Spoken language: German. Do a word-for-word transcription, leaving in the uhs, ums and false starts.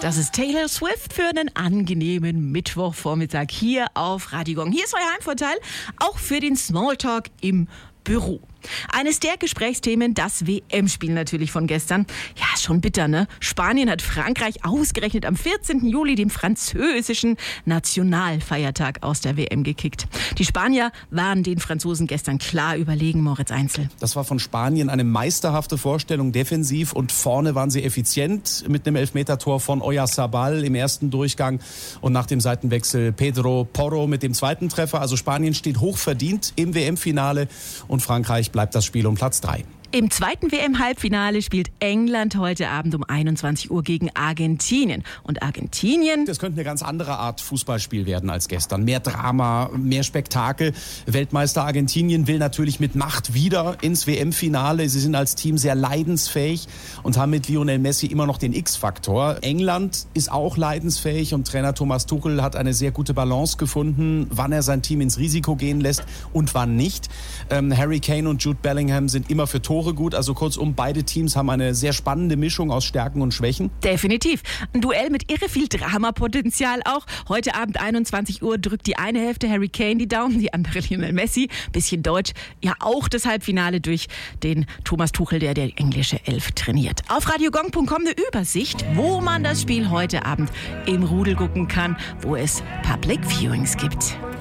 Das ist Taylor Swift für einen angenehmen Mittwochvormittag hier auf Radio Gong. Hier ist euer Heimvorteil, auch für den Smalltalk im Büro. Eines der Gesprächsthemen, das W M-Spiel natürlich von gestern. Ja, schon bitter, ne? Spanien hat Frankreich ausgerechnet am vierzehnten Juli, dem französischen Nationalfeiertag, aus der W M gekickt. Die Spanier waren den Franzosen gestern klar überlegen, Moritz Einzel. Das war von Spanien eine meisterhafte Vorstellung defensiv und vorne waren sie effizient mit einem Elfmetertor von Oyarzabal im ersten Durchgang und nach dem Seitenwechsel Pedro Porro mit dem zweiten Treffer. Also Spanien steht hochverdient im W M-Finale und Frankreich bleibt das Spiel um Platz drei. Im zweiten W M-Halbfinale spielt England heute Abend um einundzwanzig Uhr gegen Argentinien. Und Argentinien... Das könnte eine ganz andere Art Fußballspiel werden als gestern. Mehr Drama, mehr Spektakel. Weltmeister Argentinien will natürlich mit Macht wieder ins W M-Finale. Sie sind als Team sehr leidensfähig und haben mit Lionel Messi immer noch den X-Faktor. England ist auch leidensfähig und Trainer Thomas Tuchel hat eine sehr gute Balance gefunden, wann er sein Team ins Risiko gehen lässt und wann nicht. Ähm, Harry Kane und Jude Bellingham sind immer für Tore gut. Also kurzum, beide Teams haben eine sehr spannende Mischung aus Stärken und Schwächen. Definitiv. Ein Duell mit irre viel Dramapotenzial auch. Heute Abend einundzwanzig Uhr drückt die eine Hälfte Harry Kane die Daumen, die andere Lionel Messi. Bisschen Deutsch. Ja, auch das Halbfinale durch den Thomas Tuchel, der der englische Elf trainiert. Auf radiogong punkt com eine Übersicht, wo man das Spiel heute Abend im Rudel gucken kann, wo es Public Viewings gibt.